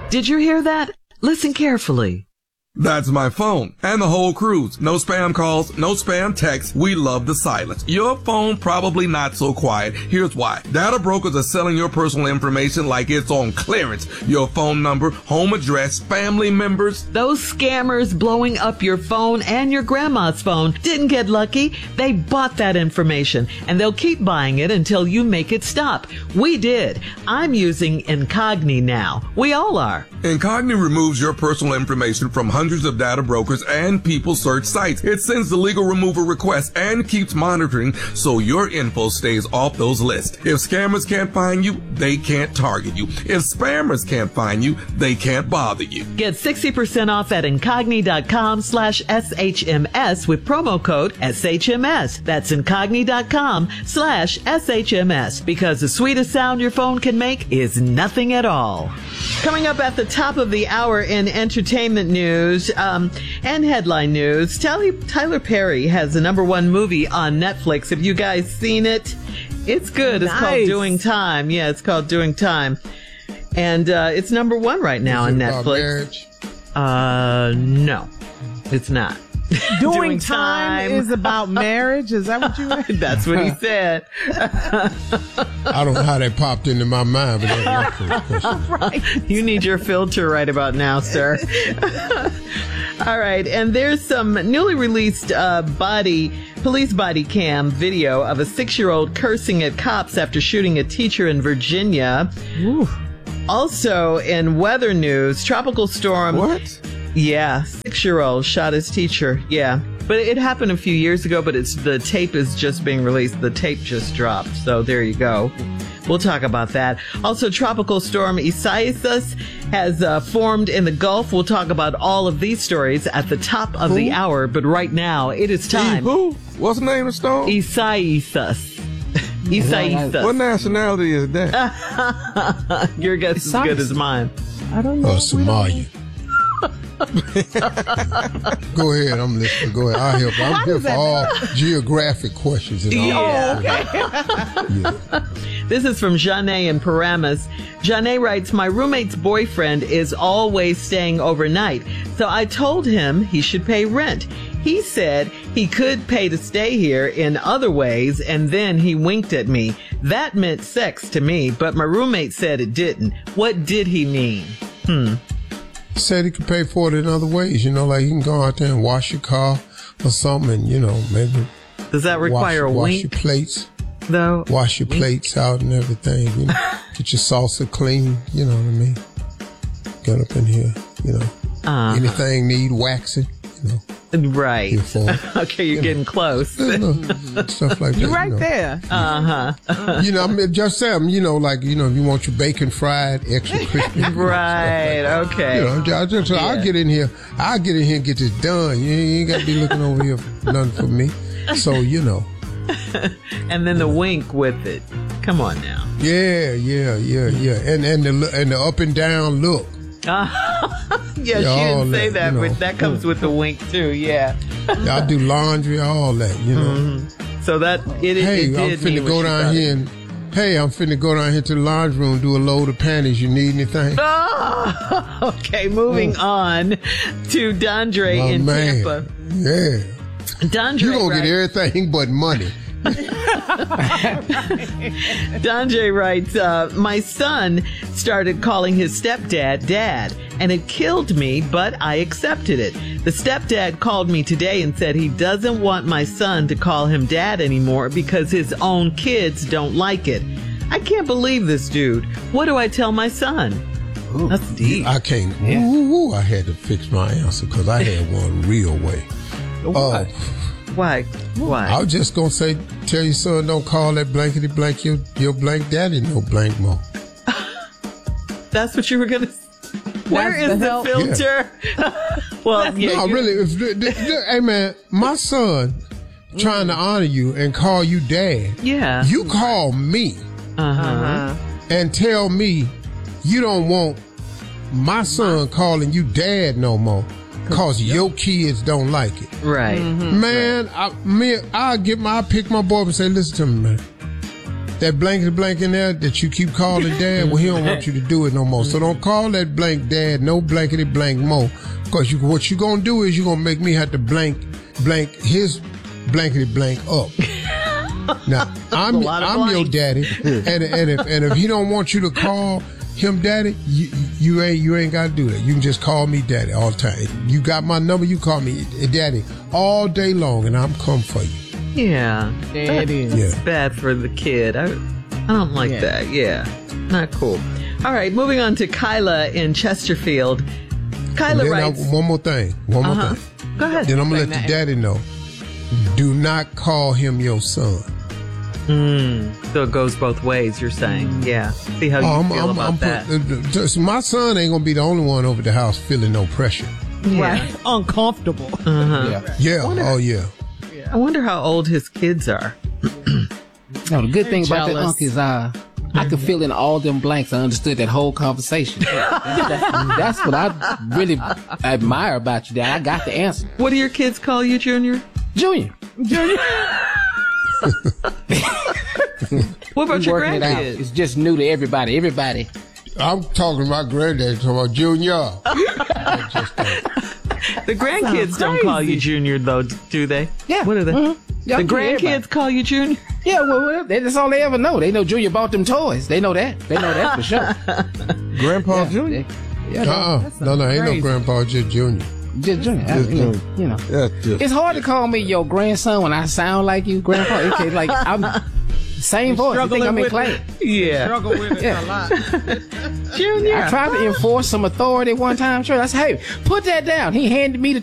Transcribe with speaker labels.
Speaker 1: Did you hear that? Listen carefully.
Speaker 2: That's my phone and the whole cruise. No spam calls, no spam texts. We love the silence. Your phone probably not so quiet. Here's why. Data brokers are selling your personal information like it's on clearance. Your phone number, home address, family members.
Speaker 1: Those scammers blowing up your phone and your grandma's phone didn't get lucky. They bought that information, and they'll keep buying it until you make it stop. We did. I'm using Incogni now. We all are.
Speaker 2: Incogni removes your personal information from hundreds of data brokers and people search sites. It sends the legal removal request and keeps monitoring so your info stays off those lists. If scammers can't find you, they can't target you. If spammers can't find you, they can't bother you.
Speaker 1: Get 60% off at incogni.com/SHMS with promo code SHMS. That's incogni.com/SHMS, because the sweetest sound your phone can make is nothing at all. Coming up at the top of the hour in entertainment news and headline news, Tyler Perry has the #1 movie on Netflix. Have you guys seen it? It's good. It's called Doing Time. Yeah, it's called Doing Time. And it's #1 right now on Netflix. No, it's not.
Speaker 3: Doing time is about marriage? Is that what you meant?
Speaker 1: That's what he said.
Speaker 4: I don't know how that popped into my mind, but that's my question.
Speaker 1: Right. You need your filter right about now, sir. All right. And there's some newly released police body cam video of a 6-year-old cursing at cops after shooting a teacher in Virginia. Ooh. Also in weather news, tropical storm.
Speaker 2: What?
Speaker 1: Yeah, 6-year-old shot his teacher. Yeah. But it happened a few years ago, but the tape is just being released. The tape just dropped. So there you go. We'll talk about that. Also, tropical storm Isaias has formed in the Gulf. We'll talk about all of these stories at the top of the hour. But right now, it is time.
Speaker 2: Who? What's the name of the storm?
Speaker 1: Isaias. Isaias.
Speaker 2: What nationality is that?
Speaker 1: Your guess is as good as mine.
Speaker 3: I don't know.
Speaker 4: Somalia. Go ahead, I'm listening. Go ahead, I'll help. I'm here for all geographic questions. And all
Speaker 1: okay.
Speaker 4: Yeah.
Speaker 1: This is from Janae in Paramus. Janae writes, my roommate's boyfriend is always staying overnight, so I told him he should pay rent. He said he could pay to stay here in other ways, and then he winked at me. That meant sex to me, but my roommate said it didn't. What did he mean?
Speaker 4: Said he could pay for it in other ways, like you can go out there and wash your car or something, and maybe.
Speaker 1: Does that require a wink?
Speaker 4: Wash your plates,
Speaker 1: though.
Speaker 4: Wash your plates out and everything. Get your salsa clean. You know what I mean? Get up in here. Anything need waxing.
Speaker 1: Right. Okay, you're getting close.
Speaker 4: Stuff like that.
Speaker 3: You're right there.
Speaker 4: Just say them, if you want your bacon fried, extra crispy.
Speaker 1: Right,
Speaker 4: like
Speaker 1: okay.
Speaker 4: I'll get in here. I'll get in here and get this done. You ain't got to be looking over here for nothing for me. So, And
Speaker 1: then the wink with it. Come on now.
Speaker 4: Yeah. And the up and down look.
Speaker 1: Yeah, she didn't say that, but that comes with the wink too. Yeah.
Speaker 4: Y'all do laundry, all that,
Speaker 1: Mm-hmm. So that it did.
Speaker 4: I'm finna go down here to the laundry room, do a load of panties. You need anything?
Speaker 1: Oh, okay, moving on to Dondre in Tampa.
Speaker 4: Yeah.
Speaker 1: Dondre,
Speaker 4: you gonna get everything but money.
Speaker 1: Dondre writes, my son started calling his stepdad Dad, and it killed me, but I accepted it. The stepdad called me today and said he doesn't want my son to call him Dad anymore because his own kids don't like it. I can't believe this, dude. What do I tell my son? Ooh, that's deep.
Speaker 4: I can't. Yeah. I had to fix my answer because I had one real way.
Speaker 1: Why?
Speaker 4: I was just going to say, tell your son don't call that blankety blank your blank daddy no blank mo.
Speaker 1: That's what you were going to say? Where is the filter? Yeah. Well, yeah.
Speaker 4: No, really. Hey, man, my son trying to honor you and call you dad.
Speaker 1: Yeah.
Speaker 4: You call me and tell me you don't want my son calling you dad no more. Cause your kids don't like it.
Speaker 1: Right.
Speaker 4: Man, I'll pick my boy up and say, listen to me, man. that blankety blank in there that you keep calling dad, well, he don't want you to do it no more. So don't call that blank dad, no blankety blank more. Because what you gonna do is you gonna make me have to blank his blankety blank up. Now, I'm your daddy, and if he don't want you to call him daddy, you ain't gotta do that. You can just call me daddy all the time. You got my number, you call me daddy all day long, and I'm come for you.
Speaker 1: Yeah.
Speaker 3: Daddy.
Speaker 1: It's bad for the kid. I don't like that. Yeah. Not cool. All right, moving on to Kyla in Chesterfield. Kyla writes...
Speaker 4: One more thing. Go ahead. Then I'm going to let the daddy know. Do not call him your son.
Speaker 1: So it goes both ways, you're saying. Yeah. See how you feel about that.
Speaker 4: My son ain't going to be the only one over the house feeling no pressure.
Speaker 3: Right. Uncomfortable.
Speaker 4: Yeah.
Speaker 1: I wonder how old his kids are.
Speaker 5: No, the good thing about that Unc is I could fill in all them blanks. I understood that whole conversation. That's what I really admire about you, Dad. I got the answer.
Speaker 1: What do your kids call you, Junior?
Speaker 5: Junior.
Speaker 1: What about your grandkids?
Speaker 5: It's just new to everybody.
Speaker 4: I'm talking to my granddad, talking about Junior.
Speaker 1: The grandkids don't call you Junior, though, do they?
Speaker 5: Yeah.
Speaker 1: What are they?
Speaker 5: Mm-hmm.
Speaker 1: The grandkids call you Junior?
Speaker 5: Yeah, well, that's all they ever know. They know Junior bought them toys. They know that. For sure.
Speaker 2: Grandpa Junior?
Speaker 4: No, ain't no grandpa, just Junior.
Speaker 5: Just Junior. You know. It's hard to call me your grandson when I sound like you, Grandpa. It's like I'm same voice. I think I'm in class.
Speaker 1: Yeah.
Speaker 3: Struggle with it a lot.
Speaker 1: Junior.
Speaker 5: I tried to enforce some authority one time. Sure, I said, hey, put that down. He handed me the